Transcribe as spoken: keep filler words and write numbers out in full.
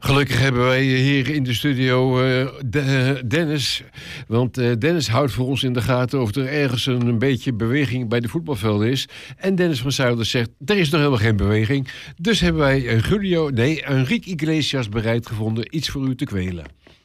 Gelukkig hebben wij hier in de studio uh, de, Dennis. Want uh, Dennis houdt voor ons in de gaten of er ergens een, een beetje beweging bij de voetbalvelden is. En Dennis van Zuider zegt, er is nog helemaal geen beweging. Dus hebben wij uh, Julio, nee, Enrique Iglesias bereid gevonden iets voor u te kwelen.